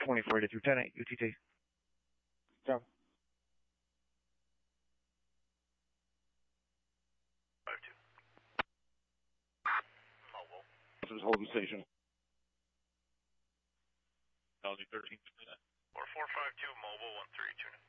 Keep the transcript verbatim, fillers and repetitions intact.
twenty-four eighty-two, ten eight, U T T. Ciao. five two. Mobile. This is Holden Station. L G thirteen. four four five two, mobile, one three two nine.